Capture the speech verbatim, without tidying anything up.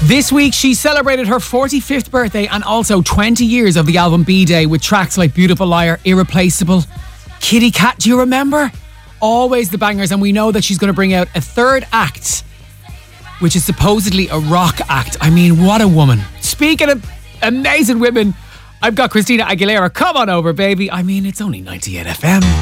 This week she celebrated her forty-fifth birthday and also twenty years of the album B-Day with tracks like Beautiful Liar, Irreplaceable, Kitty Cat, do you remember? Always the bangers, and we know that she's going to bring out a third act, which is supposedly a rock act. I mean, what a woman. Speaking of amazing women, I've got Christina Aguilera. Come on over, baby. I mean, it's only ninety-eight F M.